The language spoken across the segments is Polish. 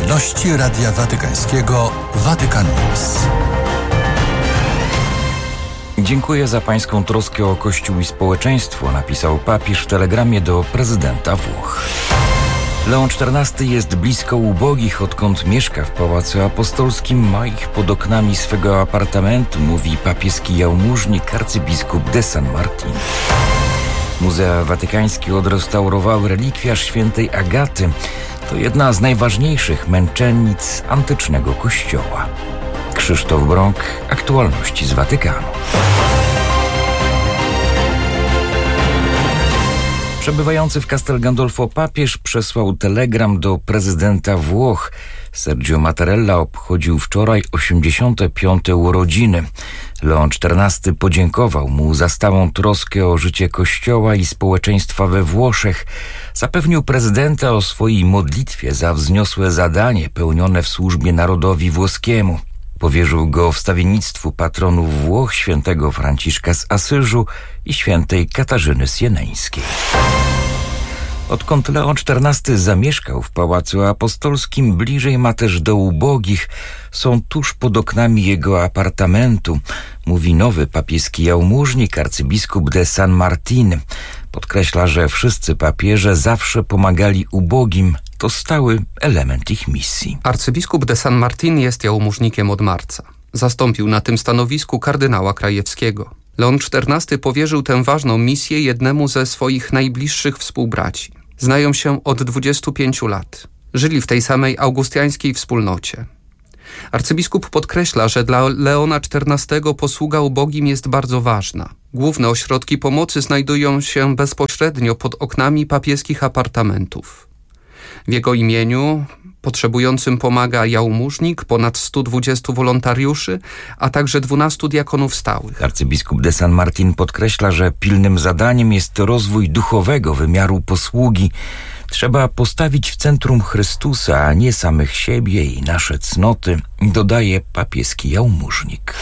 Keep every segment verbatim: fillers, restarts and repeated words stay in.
Aktualności Radia Watykańskiego Vatican News. Dziękuję za pańską troskę o Kościół i społeczeństwo, napisał papież w telegramie do prezydenta Włoch. Leon czternasty jest blisko ubogich, odkąd mieszka w Pałacu Apostolskim, ma ich pod oknami swego apartamentu, mówi papieski jałmużnik arcybiskup de San Martin. Muzea watykańskie odrestaurowały relikwiarz świętej Agaty. To jedna z najważniejszych męczennic antycznego kościoła. Krzysztof Brąk, aktualności z Watykanu. Przebywający w Castel Gandolfo papież przesłał telegram do prezydenta Włoch. Sergio Mattarella obchodził wczoraj osiemdziesiąte piąte urodziny. Leon czternasty podziękował mu za stałą troskę o życie Kościoła i społeczeństwa we Włoszech. Zapewnił prezydenta o swojej modlitwie za wzniosłe zadanie pełnione w służbie narodowi włoskiemu. Powierzył go wstawiennictwu patronów Włoch, świętego Franciszka z Asyżu i świętej Katarzyny Sieneńskiej. Odkąd Leon czternasty zamieszkał w Pałacu Apostolskim, bliżej ma też do ubogich. Są tuż pod oknami jego apartamentu, mówi nowy papieski jałmużnik arcybiskup de San Martin. Podkreśla, że wszyscy papieże zawsze pomagali ubogim. To stały element ich misji. Arcybiskup de San Martin jest jałmużnikiem od marca. Zastąpił na tym stanowisku kardynała Krajewskiego. Leon czternasty powierzył tę ważną misję jednemu ze swoich najbliższych współbraci. Znają się od dwudziestu pięciu lat. Żyli w tej samej augustiańskiej wspólnocie. Arcybiskup podkreśla, że dla Leona czternastego posługa ubogim jest bardzo ważna. Główne ośrodki pomocy znajdują się bezpośrednio pod oknami papieskich apartamentów. W jego imieniu potrzebującym pomaga jałmużnik, ponad stu dwudziestu wolontariuszy, a także dwunastu diakonów stałych. Arcybiskup de San Martin podkreśla, że pilnym zadaniem jest rozwój duchowego wymiaru posługi. Trzeba postawić w centrum Chrystusa, a nie samych siebie i nasze cnoty, dodaje papieski jałmużnik.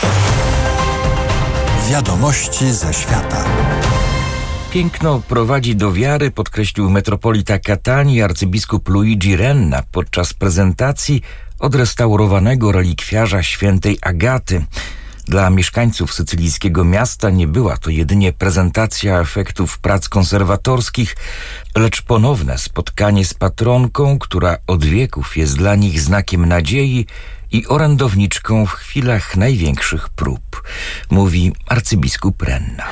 Wiadomości ze świata. Piękno prowadzi do wiary, podkreślił metropolita Catanii arcybiskup Luigi Renna podczas prezentacji odrestaurowanego relikwiarza świętej Agaty. Dla mieszkańców sycylijskiego miasta nie była to jedynie prezentacja efektów prac konserwatorskich, lecz ponowne spotkanie z patronką, która od wieków jest dla nich znakiem nadziei i orędowniczką w chwilach największych prób, mówi arcybiskup Renna.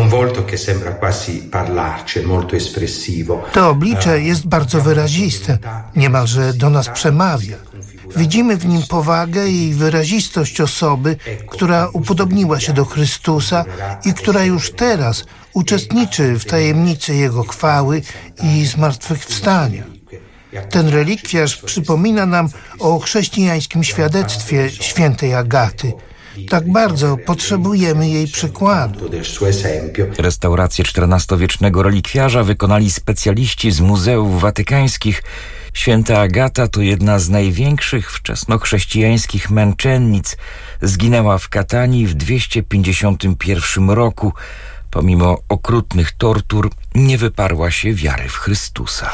To oblicze jest bardzo wyraziste, niemalże do nas przemawia. Widzimy w nim powagę i wyrazistość osoby, która upodobniła się do Chrystusa i która już teraz uczestniczy w tajemnicy Jego chwały i zmartwychwstania. Ten relikwiarz przypomina nam o chrześcijańskim świadectwie świętej Agaty. Tak bardzo potrzebujemy jej przykładu. Restaurację czternastowiecznego relikwiarza wykonali specjaliści z muzeów watykańskich. Święta Agata to jedna z największych wczesnochrześcijańskich męczennic. Zginęła w Catanii w dwieście pięćdziesiątym pierwszym roku. Pomimo okrutnych tortur nie wyparła się wiary w Chrystusa.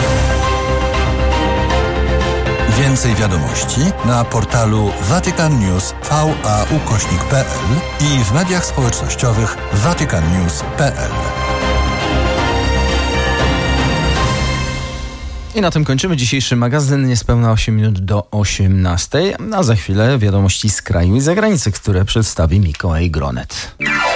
Więcej wiadomości na portalu Vatican News V A ukośnik P L i w mediach społecznościowych Vatican News kropka P L. I na tym kończymy dzisiejszy magazyn. Niespełna osiem minut do osiemnastej, a za chwilę wiadomości z kraju i zagranicy, które przedstawi Mikołaj Gronet.